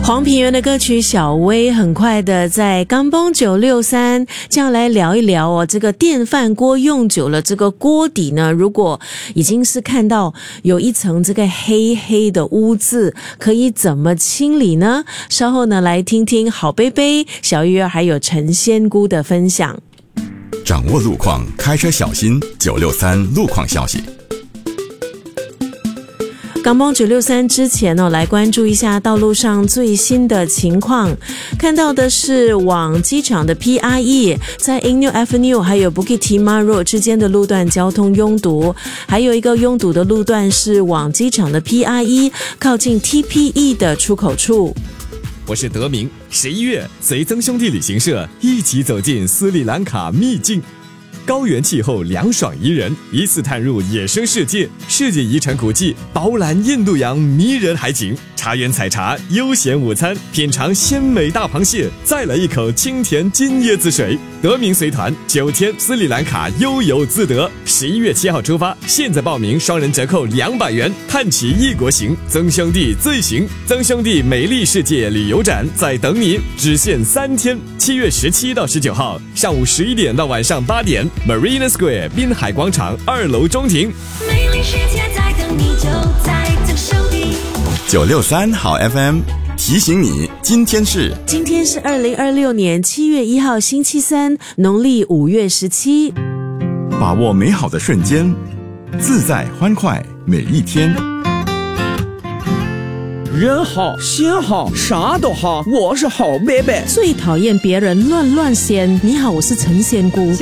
黄品源的歌曲小薇很快的在刚崩963这样来聊一聊哦，这个电饭锅用久了，这个锅底呢，如果已经是看到有一层这个黑黑的污渍，可以怎么清理呢？稍后呢来听听好贝贝、小鱼儿还有陈仙姑的分享。 掌握路况，开车小心963路况消息。 刚崩963之前来关注一下道路上最新的情况。看到的是往机场的 PRE 在 Inyo Avenue 还有 Bukit Timah Road 之间的路段交通拥堵，还有一个拥堵的路段是往机场的 PRE 靠近 TPE 的出口处。 我是德明，11月随曾兄弟旅行社一起走进斯里兰卡秘境。高原气候凉爽宜人，一次探入野生世界，世界遗产古迹，饱览印度洋迷人海景，茶园采茶，悠闲午餐，品尝鲜美大螃蟹，再来一口清甜金椰子水。德明随团9天斯里兰卡悠游自得，11月7号出发，现在报名双人折扣200元，探奇异国行，曾兄弟最行，曾兄弟美丽世界旅游展在等你，只限3天，7月17到19号，上午11点到晚上8点。Marina Square 滨海广场2楼中庭， 美丽世界在等你，就在曾兄弟。 963好 FM 提醒你，今天是 2026年7月1号星期三，农历5月17。 把握美好的瞬间，自在欢快每一天。 人好心好啥都好，我是好贝贝。 最讨厌别人乱仙。你好，我是陈仙姑。